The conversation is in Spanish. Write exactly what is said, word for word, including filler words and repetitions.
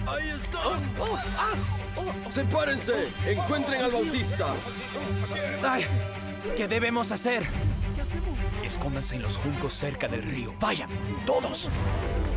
¡Ahí están! ¡Sepárense! ¡Encuentren al Bautista! Ay, ¿qué debemos hacer? Escóndanse en los juncos cerca del río. ¡Vayan! ¡Todos!